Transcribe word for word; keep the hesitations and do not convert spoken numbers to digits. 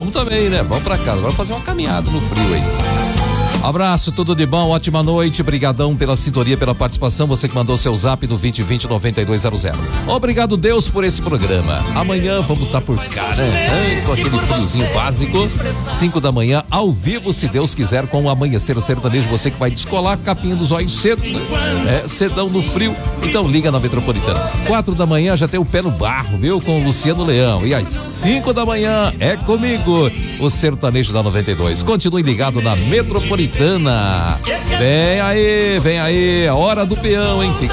vamos também, né? Vamos pra casa, vamos fazer uma caminhada no frio aí. Abraço, tudo de bom, ótima noite, brigadão pela sintonia, pela participação, você que mandou seu zap no vinte vinte, noventa e dois zero zero. Obrigado, Deus, por esse programa. Amanhã vamos estar por cá, né? Com aquele friozinho básico, cinco da manhã, ao vivo, se Deus quiser, com o Amanhecer Sertanejo, você que vai descolar, capinha dos olhos cedo, né? É, cedão no frio, então liga na Metropolitana. Quatro da manhã já tem o Pé no Barro, viu? Com o Luciano Leão. E às cinco da manhã é comigo, o Sertanejo da noventa e dois. Continue ligado na Metropolitana. Vem aí, vem aí, a hora do peão, hein? Fica